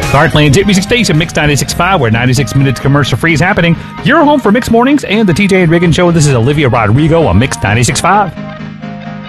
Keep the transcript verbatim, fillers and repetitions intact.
Heartland's hit music station, Mix ninety-six point five, where ninety-six minutes commercial free is happening. Your home for Mix Mornings and the T J and Riggin Show. This is Olivia Rodrigo on Mix ninety-six point five.